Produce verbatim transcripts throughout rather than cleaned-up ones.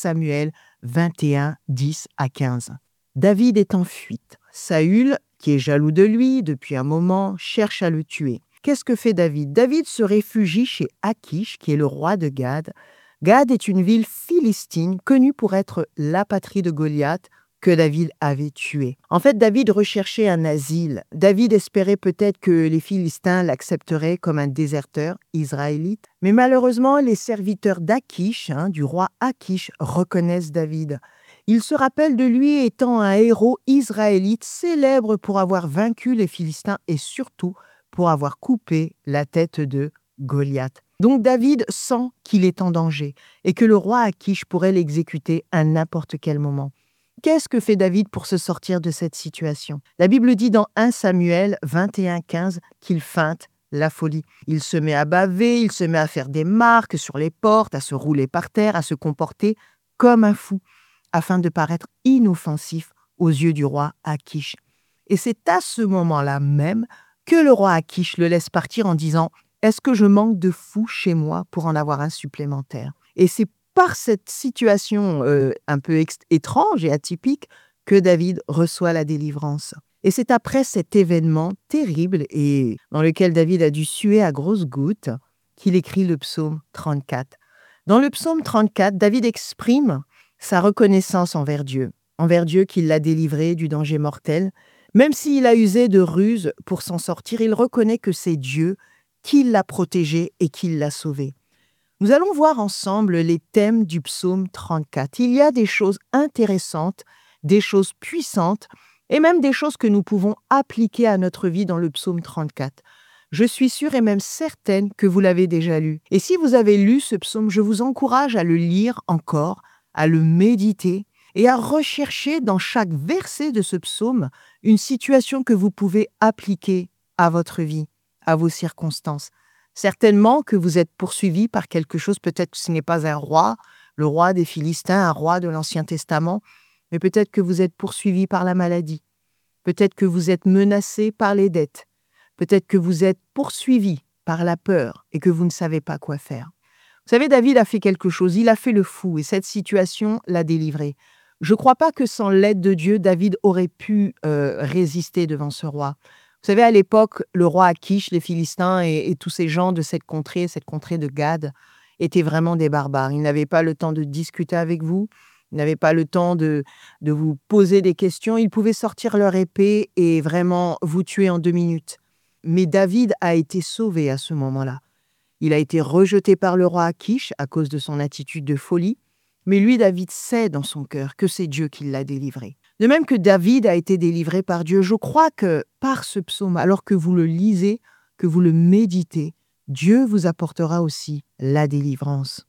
Samuel vingt et un, dix à quinze. David est en fuite. Saül, qui est jaloux de lui depuis un moment, cherche à le tuer. Qu'est-ce que fait David? David se réfugie chez Achish, qui est le roi de Gad. Gad est une ville philistine connue pour être la patrie de Goliath que David avait tué. En fait, David recherchait un asile. David espérait peut-être que les Philistins l'accepteraient comme un déserteur israélite. Mais malheureusement, les serviteurs d'Achish, hein, du roi Achish, reconnaissent David. Ils se rappellent de lui étant un héros israélite célèbre pour avoir vaincu les Philistins et surtout pour avoir coupé la tête de Goliath. Donc David sent qu'il est en danger et que le roi Achish pourrait l'exécuter à n'importe quel moment. Qu'est-ce que fait David pour se sortir de cette situation? La Bible dit dans un Samuel vingt et un, quinze qu'il feinte la folie. Il se met à baver, il se met à faire des marques sur les portes, à se rouler par terre, à se comporter comme un fou, afin de paraître inoffensif aux yeux du roi Achish. Et c'est à ce moment-là même que le roi Achish le laisse partir en disant « Est-ce que je manque de fou chez moi pour en avoir un supplémentaire ?» Et c'est par cette situation euh, un peu ex- étrange et atypique que David reçoit la délivrance. Et c'est après cet événement terrible et dans lequel David a dû suer à grosses gouttes qu'il écrit le psaume trente-quatre. Dans le psaume trente-quatre, David exprime sa reconnaissance envers Dieu, envers Dieu qui l'a délivré du danger mortel. Même s'il a usé de ruses pour s'en sortir, il reconnaît que c'est Dieu qui l'a protégé et qui l'a sauvé. Nous allons voir ensemble les thèmes du psaume trente-quatre. Il y a des choses intéressantes, des choses puissantes et même des choses que nous pouvons appliquer à notre vie dans le psaume trente-quatre. Je suis sûre et même certaine que vous l'avez déjà lu. Et si vous avez lu ce psaume, je vous encourage à le lire encore, à le méditer et à rechercher dans chaque verset de ce psaume une situation que vous pouvez appliquer à votre vie, à vos circonstances. Certainement que vous êtes poursuivi par quelque chose, peut-être que ce n'est pas un roi, le roi des Philistins, un roi de l'Ancien Testament, mais peut-être que vous êtes poursuivi par la maladie, peut-être que vous êtes menacé par les dettes, peut-être que vous êtes poursuivi par la peur et que vous ne savez pas quoi faire. Vous savez, David a fait quelque chose, il a fait le fou et cette situation l'a délivré. Je ne crois pas que sans l'aide de Dieu, David aurait pu euh, résister devant ce roi. Vous savez, à l'époque, le roi Achish, les Philistins et, et tous ces gens de cette contrée, cette contrée de Gad, étaient vraiment des barbares. Ils n'avaient pas le temps de discuter avec vous, ils n'avaient pas le temps de, de vous poser des questions. Ils pouvaient sortir leur épée et vraiment vous tuer en deux minutes. Mais David a été sauvé à ce moment-là. Il a été rejeté par le roi Achish à cause de son attitude de folie, mais lui, David, sait dans son cœur que c'est Dieu qui l'a délivré. De même que David a été délivré par Dieu, je crois que par ce psaume, alors que vous le lisez, que vous le méditez, Dieu vous apportera aussi la délivrance.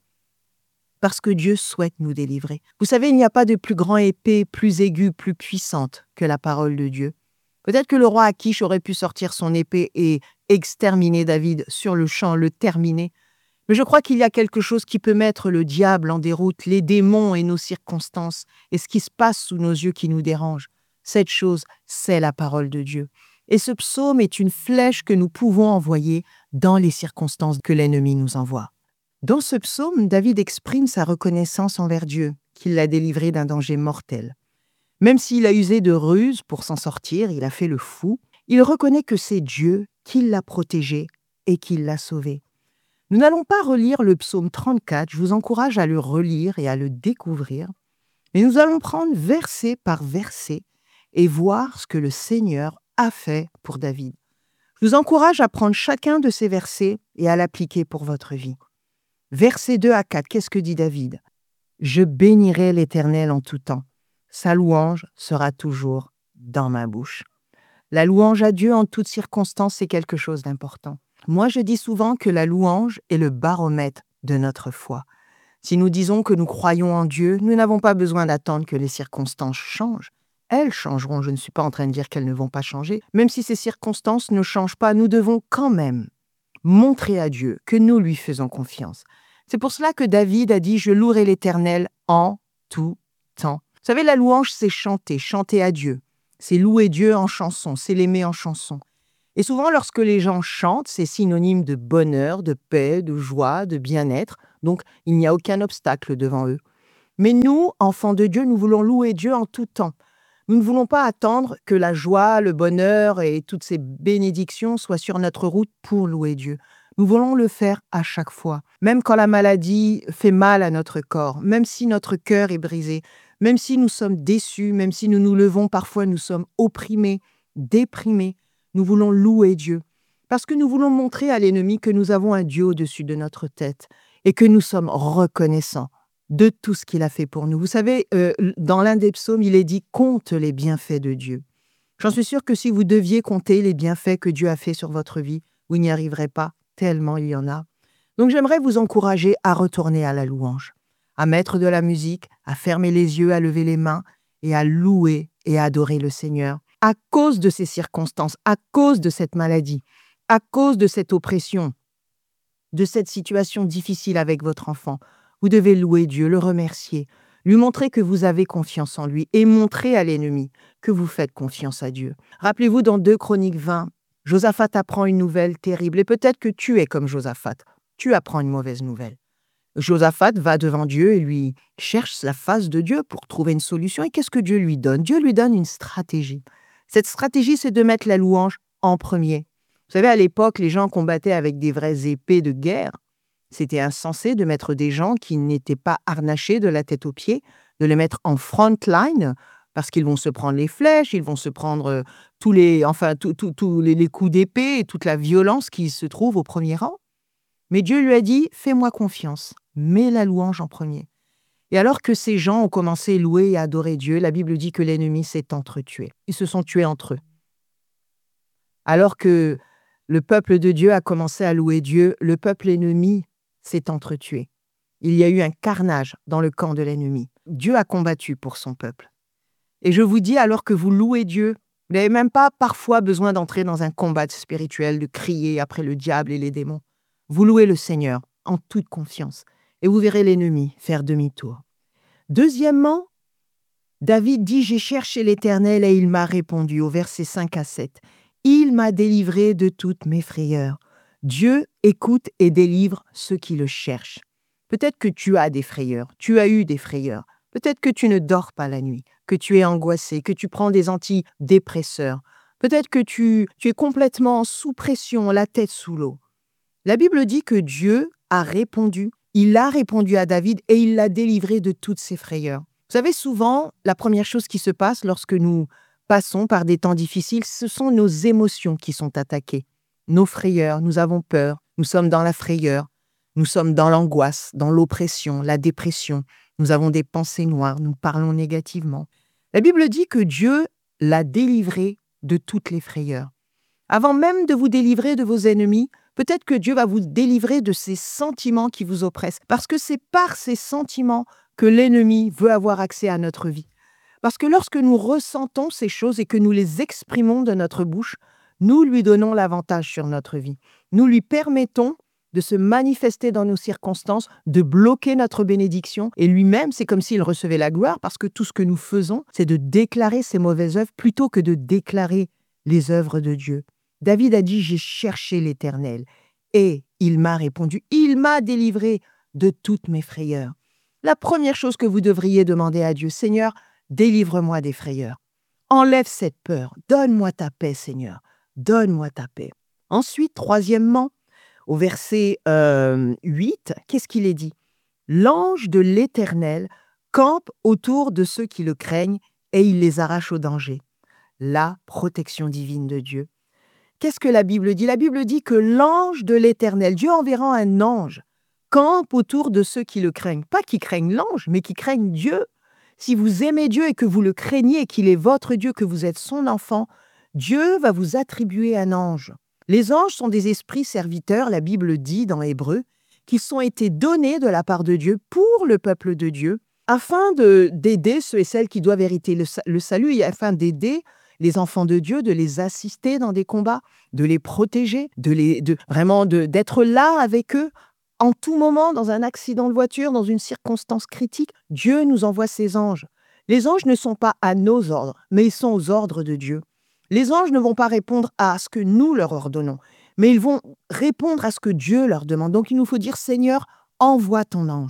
Parce que Dieu souhaite nous délivrer. Vous savez, il n'y a pas de plus grande épée, plus aiguë, plus puissante que la parole de Dieu. Peut-être que le roi Achish aurait pu sortir son épée et exterminer David sur le champ, le terminer. Mais je crois qu'il y a quelque chose qui peut mettre le diable en déroute, les démons et nos circonstances, et ce qui se passe sous nos yeux qui nous dérange. Cette chose, c'est la parole de Dieu. Et ce psaume est une flèche que nous pouvons envoyer dans les circonstances que l'ennemi nous envoie. Dans ce psaume, David exprime sa reconnaissance envers Dieu, qui l'a délivré d'un danger mortel. Même s'il a usé de ruses pour s'en sortir, il a fait le fou, il reconnaît que c'est Dieu qui l'a protégé et qui l'a sauvé. Nous n'allons pas relire le psaume trente-quatre, je vous encourage à le relire et à le découvrir, mais nous allons prendre verset par verset et voir ce que le Seigneur a fait pour David. Je vous encourage à prendre chacun de ces versets et à l'appliquer pour votre vie. Versets deux à quatre, qu'est-ce que dit David? « Je bénirai l'Éternel en tout temps. Sa louange sera toujours dans ma bouche. » La louange à Dieu en toutes circonstances, c'est quelque chose d'important. Moi, je dis souvent que la louange est le baromètre de notre foi. Si nous disons que nous croyons en Dieu, nous n'avons pas besoin d'attendre que les circonstances changent. Elles changeront, je ne suis pas en train de dire qu'elles ne vont pas changer. Même si ces circonstances ne changent pas, nous devons quand même montrer à Dieu que nous lui faisons confiance. C'est pour cela que David a dit « Je louerai l'Éternel en tout temps ». Vous savez, la louange, c'est chanter, chanter à Dieu. C'est louer Dieu en chanson, c'est l'aimer en chanson. Et souvent, lorsque les gens chantent, c'est synonyme de bonheur, de paix, de joie, de bien-être. Donc, il n'y a aucun obstacle devant eux. Mais nous, enfants de Dieu, nous voulons louer Dieu en tout temps. Nous ne voulons pas attendre que la joie, le bonheur et toutes ces bénédictions soient sur notre route pour louer Dieu. Nous voulons le faire à chaque fois, même quand la maladie fait mal à notre corps, même si notre cœur est brisé, même si nous sommes déçus, même si nous nous levons, parfois nous sommes opprimés, déprimés. Nous voulons louer Dieu parce que nous voulons montrer à l'ennemi que nous avons un Dieu au-dessus de notre tête et que nous sommes reconnaissants de tout ce qu'il a fait pour nous. Vous savez, euh, dans l'un des psaumes, il est dit « compte les bienfaits de Dieu ». J'en suis sûre que si vous deviez compter les bienfaits que Dieu a fait sur votre vie, vous n'y arriverez pas, tellement il y en a. Donc j'aimerais vous encourager à retourner à la louange, à mettre de la musique, à fermer les yeux, à lever les mains et à louer et à adorer le Seigneur. À cause de ces circonstances, à cause de cette maladie, à cause de cette oppression, de cette situation difficile avec votre enfant, vous devez louer Dieu, le remercier, lui montrer que vous avez confiance en lui et montrer à l'ennemi que vous faites confiance à Dieu. Rappelez-vous, dans deux Chroniques vingt, Josaphat apprend une nouvelle terrible et peut-être que tu es comme Josaphat. Tu apprends une mauvaise nouvelle. Josaphat va devant Dieu et lui cherche la face de Dieu pour trouver une solution. Et qu'est-ce que Dieu lui donne? Dieu lui donne une stratégie. Cette stratégie, c'est de mettre la louange en premier. Vous savez, à l'époque, les gens combattaient avec des vraies épées de guerre. C'était insensé de mettre des gens qui n'étaient pas harnachés de la tête aux pieds, de les mettre en front line, parce qu'ils vont se prendre les flèches, ils vont se prendre tous les, enfin, tous tous- tous les, les coups d'épée et toute la violence qui se trouve au premier rang. Mais Dieu lui a dit, fais-moi confiance, mets la louange en premier. Et alors que ces gens ont commencé à louer et à adorer Dieu, la Bible dit que l'ennemi s'est entretué. Ils se sont tués entre eux. Alors que le peuple de Dieu a commencé à louer Dieu, le peuple ennemi s'est entretué. Il y a eu un carnage dans le camp de l'ennemi. Dieu a combattu pour son peuple. Et je vous dis, alors que vous louez Dieu, vous n'avez même pas parfois besoin d'entrer dans un combat spirituel, de crier après le diable et les démons. Vous louez le Seigneur en toute confiance et vous verrez l'ennemi faire demi-tour. Deuxièmement, David dit « J'ai cherché l'Éternel et il m'a répondu » au verset cinq à sept. « Il m'a délivré de toutes mes frayeurs. » Dieu écoute et délivre ceux qui le cherchent. Peut-être que tu as des frayeurs, tu as eu des frayeurs. Peut-être que tu ne dors pas la nuit, que tu es angoissé, que tu prends des antidépresseurs. Peut-être que tu, tu es complètement sous pression, la tête sous l'eau. La Bible dit que Dieu a répondu. Il a répondu à David et il l'a délivré de toutes ses frayeurs. Vous savez, souvent, la première chose qui se passe lorsque nous passons par des temps difficiles, ce sont nos émotions qui sont attaquées. Nos frayeurs, nous avons peur, nous sommes dans la frayeur, nous sommes dans l'angoisse, dans l'oppression, la dépression. Nous avons des pensées noires, nous parlons négativement. La Bible dit que Dieu l'a délivré de toutes les frayeurs. Avant même de vous délivrer de vos ennemis, peut-être que Dieu va vous délivrer de ces sentiments qui vous oppressent, parce que c'est par ces sentiments que l'ennemi veut avoir accès à notre vie. Parce que lorsque nous ressentons ces choses et que nous les exprimons de notre bouche, nous lui donnons l'avantage sur notre vie. Nous lui permettons de se manifester dans nos circonstances, de bloquer notre bénédiction. Et lui-même, c'est comme s'il recevait la gloire, parce que tout ce que nous faisons, c'est de déclarer ses mauvaises œuvres plutôt que de déclarer les œuvres de Dieu. David a dit « J'ai cherché l'Éternel et il m'a répondu. Il m'a délivré de toutes mes frayeurs. » La première chose que vous devriez demander à Dieu, « Seigneur, délivre-moi des frayeurs. Enlève cette peur. Donne-moi ta paix, Seigneur. Donne-moi ta paix. » Ensuite, troisièmement, au verset euh, huit, qu'est-ce qu'il est dit? « L'ange de l'Éternel campe autour de ceux qui le craignent et il les arrache au danger. » La protection divine de Dieu. Qu'est-ce que la Bible dit? La Bible dit que l'ange de l'Éternel, Dieu enverra un ange, campe autour de ceux qui le craignent. Pas qui craignent l'ange, mais qui craignent Dieu. Si vous aimez Dieu et que vous le craignez et qu'il est votre Dieu, que vous êtes son enfant, Dieu va vous attribuer un ange. Les anges sont des esprits serviteurs, la Bible dit dans Hébreu, qui sont été donnés de la part de Dieu pour le peuple de Dieu, afin de, d'aider ceux et celles qui doivent hériter le, le salut, et afin d'aider les enfants de Dieu, de les assister dans des combats, de les protéger, de les, de, vraiment de, d'être là avec eux en tout moment, dans un accident de voiture, dans une circonstance critique. Dieu nous envoie ses anges. Les anges ne sont pas à nos ordres, mais ils sont aux ordres de Dieu. Les anges ne vont pas répondre à ce que nous leur ordonnons, mais ils vont répondre à ce que Dieu leur demande. Donc il nous faut dire, Seigneur, envoie ton ange.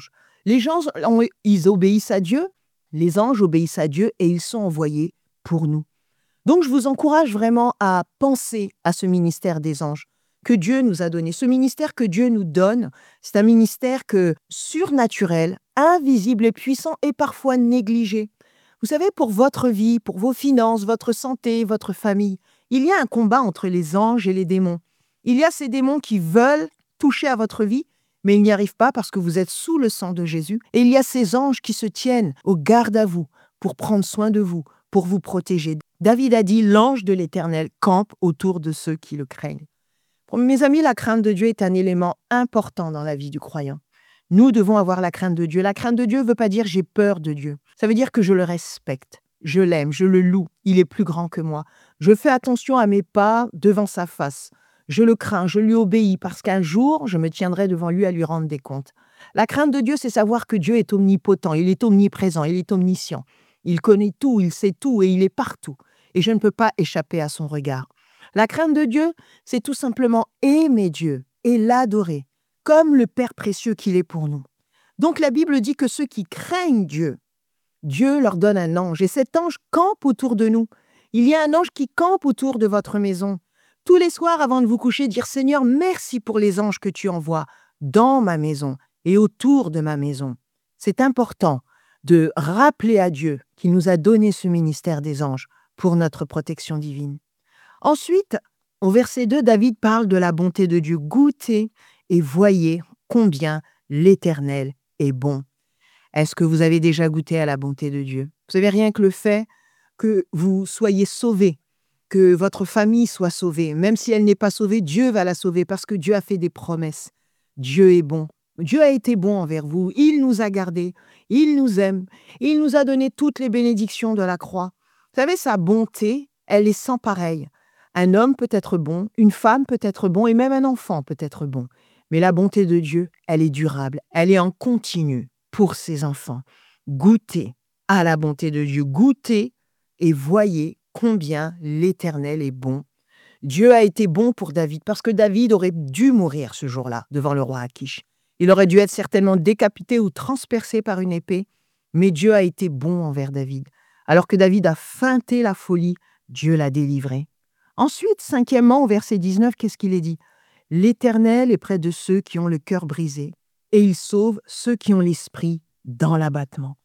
Les gens, ont- ils obéissent à Dieu, les anges obéissent à Dieu et ils sont envoyés pour nous. Donc, je vous encourage vraiment à penser à ce ministère des anges que Dieu nous a donné. Ce ministère que Dieu nous donne, c'est un ministère que surnaturel, invisible et puissant et parfois négligé. Vous savez, pour votre vie, pour vos finances, votre santé, votre famille, il y a un combat entre les anges et les démons. Il y a ces démons qui veulent toucher à votre vie, mais ils n'y arrivent pas parce que vous êtes sous le sang de Jésus. Et il y a ces anges qui se tiennent au garde à vous pour prendre soin de vous, pour vous protéger. David a dit, l'ange de l'Éternel campe autour de ceux qui le craignent. Pour mes amis, la crainte de Dieu est un élément important dans la vie du croyant. Nous devons avoir la crainte de Dieu. La crainte de Dieu ne veut pas dire j'ai peur de Dieu. Ça veut dire que je le respecte, je l'aime, je le loue. Il est plus grand que moi. Je fais attention à mes pas devant sa face. Je le crains, je lui obéis parce qu'un jour, je me tiendrai devant lui à lui rendre des comptes. La crainte de Dieu, c'est savoir que Dieu est omnipotent, il est omniprésent, il est omniscient. Il connaît tout, il sait tout et il est partout. Et je ne peux pas échapper à son regard. La crainte de Dieu, c'est tout simplement aimer Dieu et l'adorer, comme le Père précieux qu'il est pour nous. Donc la Bible dit que ceux qui craignent Dieu, Dieu leur donne un ange et cet ange campe autour de nous. Il y a un ange qui campe autour de votre maison. Tous les soirs avant de vous coucher, dire Seigneur, merci pour les anges que tu envoies dans ma maison et autour de ma maison. C'est important de rappeler à Dieu qu'il nous a donné ce ministère des anges pour notre protection divine. Ensuite, au verset deux, David parle de la bonté de Dieu. Goûtez et voyez combien l'Éternel est bon. Est-ce que vous avez déjà goûté à la bonté de Dieu? Vous savez, rien que le fait que vous soyez sauvés, que votre famille soit sauvée, même si elle n'est pas sauvée, Dieu va la sauver parce que Dieu a fait des promesses. Dieu est bon. Dieu a été bon envers vous. Il nous a gardés. Il nous aime. Il nous a donné toutes les bénédictions de la croix. Vous savez, sa bonté, elle est sans pareille. Un homme peut être bon, une femme peut être bon et même un enfant peut être bon. Mais la bonté de Dieu, elle est durable. Elle est en continu pour ses enfants. Goûtez à la bonté de Dieu. Goûtez et voyez combien l'Éternel est bon. Dieu a été bon pour David parce que David aurait dû mourir ce jour-là devant le roi Akish. Il aurait dû être certainement décapité ou transpercé par une épée, mais Dieu a été bon envers David. Alors que David a feinté la folie, Dieu l'a délivré. Ensuite, cinquièmement, au verset dix-neuf, qu'est-ce qu'il est dit? L'Éternel est près de ceux qui ont le cœur brisé, et il sauve ceux qui ont l'esprit dans l'abattement.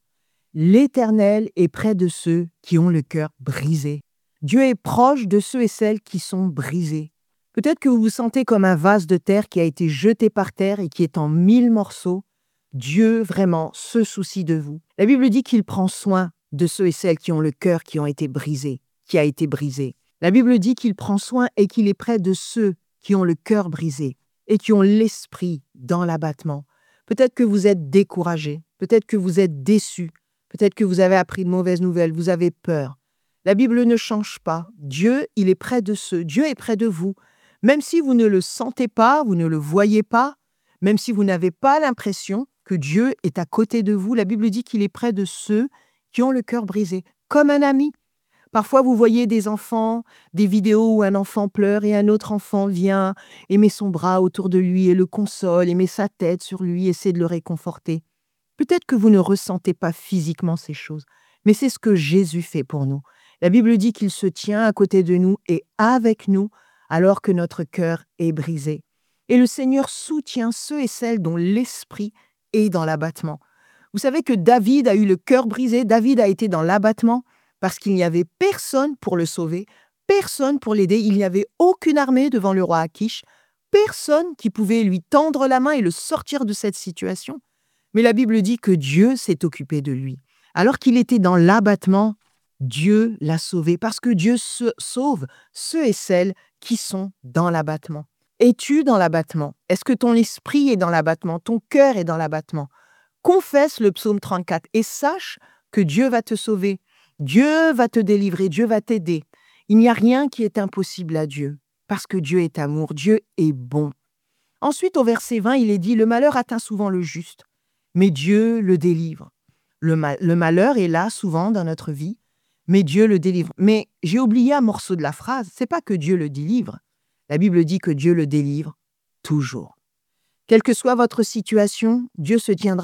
L'Éternel est près de ceux qui ont le cœur brisé. Dieu est proche de ceux et celles qui sont brisés. Peut-être que vous vous sentez comme un vase de terre qui a été jeté par terre et qui est en mille morceaux. Dieu vraiment se soucie de vous. La Bible dit qu'il prend soin de ceux et celles qui ont le cœur qui ont été brisés, qui a été brisé. La Bible dit qu'il prend soin et qu'il est près de ceux qui ont le cœur brisé et qui ont l'esprit dans l'abattement. Peut-être que vous êtes découragé, peut-être que vous êtes déçu, peut-être que vous avez appris de mauvaises nouvelles, vous avez peur. La Bible ne change pas. Dieu, il est près de ceux. Dieu est près de vous. Même si vous ne le sentez pas, vous ne le voyez pas, même si vous n'avez pas l'impression que Dieu est à côté de vous, la Bible dit qu'il est près de ceux qui ont le cœur brisé, comme un ami. Parfois, vous voyez des enfants, des vidéos où un enfant pleure et un autre enfant vient et met son bras autour de lui et le console et met sa tête sur lui et essaie de le réconforter. Peut-être que vous ne ressentez pas physiquement ces choses, mais c'est ce que Jésus fait pour nous. La Bible dit qu'il se tient à côté de nous et avec nous alors que notre cœur est brisé. Et le Seigneur soutient ceux et celles dont l'esprit est dans l'abattement. Vous savez que David a eu le cœur brisé, David a été dans l'abattement parce qu'il n'y avait personne pour le sauver, personne pour l'aider, il n'y avait aucune armée devant le roi Akish, personne qui pouvait lui tendre la main et le sortir de cette situation. Mais la Bible dit que Dieu s'est occupé de lui. Alors qu'il était dans l'abattement, Dieu l'a sauvé parce que Dieu se sauve ceux et celles qui sont dans l'abattement. Es-tu dans l'abattement? Est-ce que ton esprit est dans l'abattement? Ton cœur est dans l'abattement? Confesse le psaume trente-quatre et sache que Dieu va te sauver. Dieu va te délivrer, Dieu va t'aider. Il n'y a rien qui est impossible à Dieu parce que Dieu est amour, Dieu est bon. Ensuite, au verset vingt, il est dit « Le malheur atteint souvent le juste, mais Dieu le délivre. » Le, ma- le malheur est là souvent dans notre vie, mais Dieu le délivre. Mais j'ai oublié un morceau de la phrase, c'est pas que Dieu le délivre. La Bible dit que Dieu le délivre toujours. Quelle que soit votre situation, Dieu se tiendra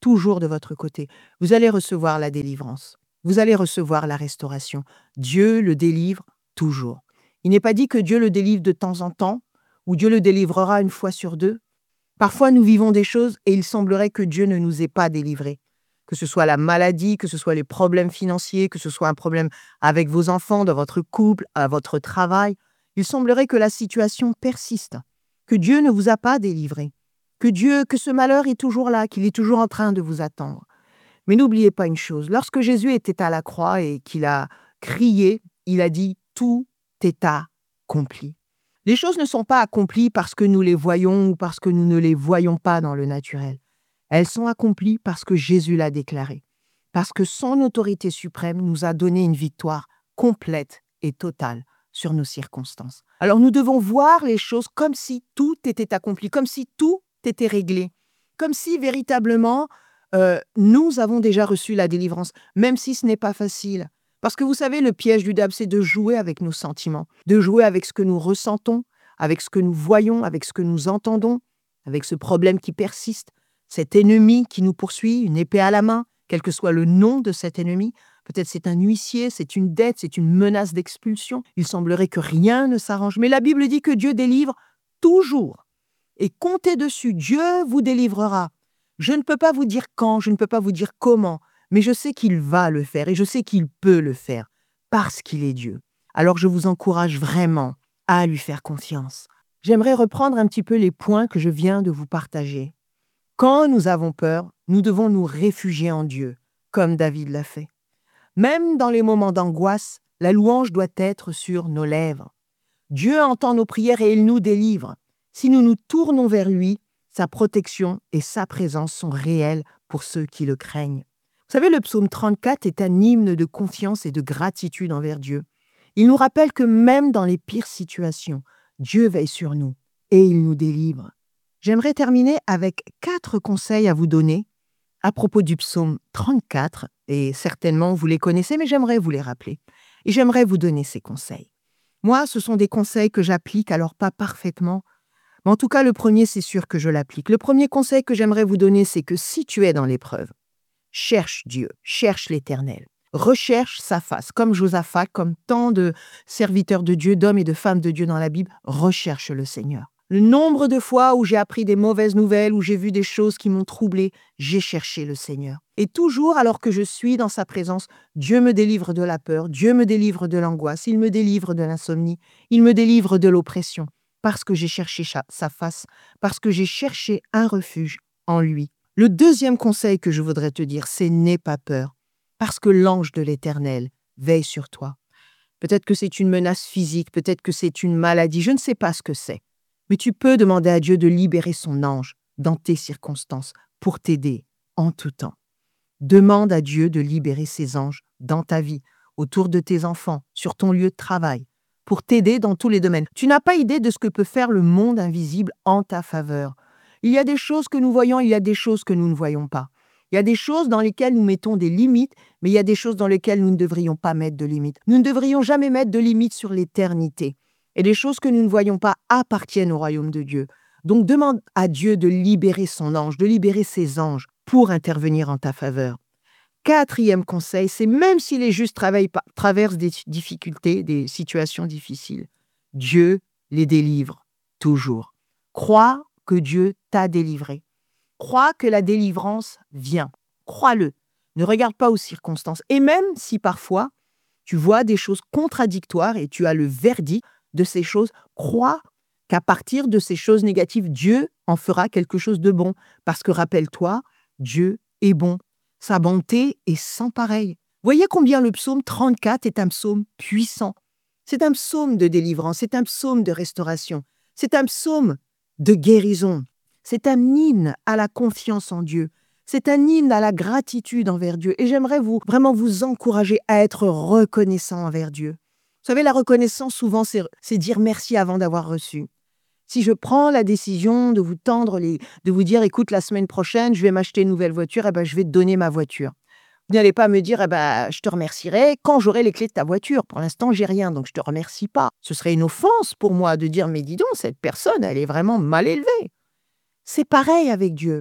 toujours de votre côté. Vous allez recevoir la délivrance. Vous allez recevoir la restauration. Dieu le délivre toujours. Il n'est pas dit que Dieu le délivre de temps en temps, ou Dieu le délivrera une fois sur deux. Parfois, nous vivons des choses et il semblerait que Dieu ne nous ait pas délivrés. Que ce soit la maladie, que ce soit les problèmes financiers, que ce soit un problème avec vos enfants, dans votre couple, à votre travail. Il semblerait que la situation persiste, que Dieu ne vous a pas délivré, que Dieu, que ce malheur est toujours là, qu'il est toujours en train de vous attendre. Mais n'oubliez pas une chose, lorsque Jésus était à la croix et qu'il a crié, il a dit « Tout est accompli ». Les choses ne sont pas accomplies parce que nous les voyons ou parce que nous ne les voyons pas dans le naturel. Elles sont accomplies parce que Jésus l'a déclaré, parce que son autorité suprême nous a donné une victoire complète et totale sur nos circonstances. Alors nous devons voir les choses comme si tout était accompli, comme si tout était réglé, comme si véritablement euh, nous avons déjà reçu la délivrance, même si ce n'est pas facile. Parce que vous savez, le piège du diable, c'est de jouer avec nos sentiments, de jouer avec ce que nous ressentons, avec ce que nous voyons, avec ce que nous entendons, avec ce problème qui persiste, cet ennemi qui nous poursuit, une épée à la main, quel que soit le nom de cet ennemi. Peut-être c'est un huissier, c'est une dette, c'est une menace d'expulsion. Il semblerait que rien ne s'arrange. Mais la Bible dit que Dieu délivre toujours. Et comptez dessus, Dieu vous délivrera. Je ne peux pas vous dire quand, je ne peux pas vous dire comment, mais je sais qu'il va le faire et je sais qu'il peut le faire parce qu'il est Dieu. Alors je vous encourage vraiment à lui faire confiance. J'aimerais reprendre un petit peu les points que je viens de vous partager. Quand nous avons peur, nous devons nous réfugier en Dieu, comme David l'a fait. Même dans les moments d'angoisse, la louange doit être sur nos lèvres. Dieu entend nos prières et il nous délivre. Si nous nous tournons vers lui, sa protection et sa présence sont réelles pour ceux qui le craignent. Vous savez, le psaume trente-quatre est un hymne de confiance et de gratitude envers Dieu. Il nous rappelle que même dans les pires situations, Dieu veille sur nous et il nous délivre. J'aimerais terminer avec quatre conseils à vous donner à propos du psaume trente-quatre, et certainement vous les connaissez, mais j'aimerais vous les rappeler. Et j'aimerais vous donner ces conseils. Moi, ce sont des conseils que j'applique, alors pas parfaitement, mais en tout cas, le premier, c'est sûr que je l'applique. Le premier conseil que j'aimerais vous donner, c'est que si tu es dans l'épreuve, cherche Dieu, cherche l'Éternel, recherche sa face, comme Josaphat, comme tant de serviteurs de Dieu, d'hommes et de femmes de Dieu dans la Bible, recherche le Seigneur. Le nombre de fois où j'ai appris des mauvaises nouvelles, où j'ai vu des choses qui m'ont troublé, j'ai cherché le Seigneur. Et toujours, alors que je suis dans sa présence, Dieu me délivre de la peur, Dieu me délivre de l'angoisse, il me délivre de l'insomnie, il me délivre de l'oppression, parce que j'ai cherché sa face, parce que j'ai cherché un refuge en lui. Le deuxième conseil que je voudrais te dire, c'est n'aie pas peur, parce que l'ange de l'Éternel veille sur toi. Peut-être que c'est une menace physique, peut-être que c'est une maladie, je ne sais pas ce que c'est. Mais tu peux demander à Dieu de libérer son ange dans tes circonstances pour t'aider en tout temps. Demande à Dieu de libérer ses anges dans ta vie, autour de tes enfants, sur ton lieu de travail, pour t'aider dans tous les domaines. Tu n'as pas idée de ce que peut faire le monde invisible en ta faveur. Il y a des choses que nous voyons, il y a des choses que nous ne voyons pas. Il y a des choses dans lesquelles nous mettons des limites, mais il y a des choses dans lesquelles nous ne devrions pas mettre de limites. Nous ne devrions jamais mettre de limites sur l'éternité. Et les choses que nous ne voyons pas appartiennent au royaume de Dieu. Donc demande à Dieu de libérer son ange, de libérer ses anges pour intervenir en ta faveur. Quatrième conseil, c'est même si les justes traversent des difficultés, des situations difficiles, Dieu les délivre toujours. Crois que Dieu t'a délivré. Crois que la délivrance vient. Crois-le. Ne regarde pas aux circonstances. Et même si parfois tu vois des choses contradictoires et tu as le verdict de ces choses, crois qu'à partir de ces choses négatives, Dieu en fera quelque chose de bon. Parce que rappelle-toi, Dieu est bon. Sa bonté est sans pareil. Voyez combien le psaume trente-quatre est un psaume puissant. C'est un psaume de délivrance, c'est un psaume de restauration, c'est un psaume de guérison. C'est un hymne à la confiance en Dieu. C'est un hymne à la gratitude envers Dieu. Et j'aimerais vous vraiment vous encourager à être reconnaissant envers Dieu. Vous savez, la reconnaissance, souvent, c'est, c'est dire merci avant d'avoir reçu. Si je prends la décision de vous tendre, les, de vous dire, écoute, la semaine prochaine, je vais m'acheter une nouvelle voiture, eh ben, je vais te donner ma voiture. Vous n'allez pas me dire, eh ben, je te remercierai quand j'aurai les clés de ta voiture. Pour l'instant, j'ai rien, donc je ne te remercie pas. Ce serait une offense pour moi de dire, mais dis donc, cette personne, elle est vraiment mal élevée. C'est pareil avec Dieu.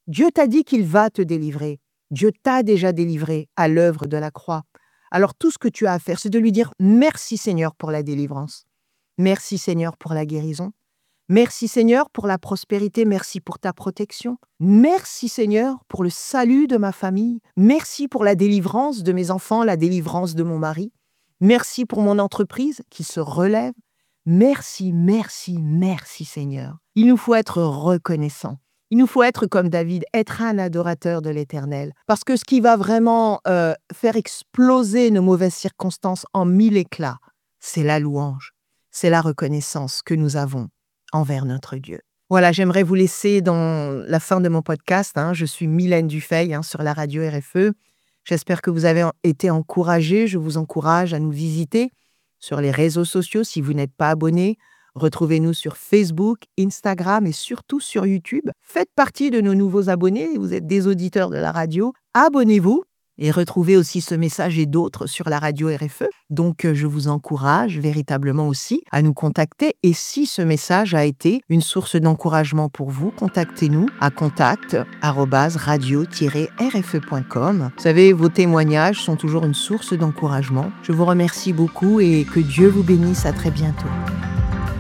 Dieu t'a dit qu'il va te délivrer. Dieu t'a déjà délivré à l'œuvre de la croix. Alors tout ce que tu as à faire, c'est de lui dire merci Seigneur pour la délivrance. Merci Seigneur pour la guérison. Merci Seigneur pour la prospérité, merci pour ta protection. Merci Seigneur pour le salut de ma famille. Merci pour la délivrance de mes enfants, la délivrance de mon mari. Merci pour mon entreprise qui se relève. Merci, merci, merci Seigneur. Il nous faut être reconnaissants. Il nous faut être comme David, être un adorateur de l'Éternel. Parce que ce qui va vraiment euh, faire exploser nos mauvaises circonstances en mille éclats, c'est la louange, c'est la reconnaissance que nous avons envers notre Dieu. Voilà, j'aimerais vous laisser dans la fin de mon podcast. Hein. Je suis Mylène Dufeil hein, sur la radio R F E. J'espère que vous avez été encouragés. Je vous encourage à nous visiter sur les réseaux sociaux si vous n'êtes pas abonné. Retrouvez-nous sur Facebook, Instagram et surtout sur YouTube. Faites partie de nos nouveaux abonnés. Vous êtes des auditeurs de la radio. Abonnez-vous. Et retrouvez aussi ce message et d'autres sur la radio R F E. Donc, je vous encourage véritablement aussi à nous contacter. Et si ce message a été une source d'encouragement pour vous, contactez-nous à contact arobase radio tiret r f e point com. Vous savez, vos témoignages sont toujours une source d'encouragement. Je vous remercie beaucoup et que Dieu vous bénisse. À très bientôt.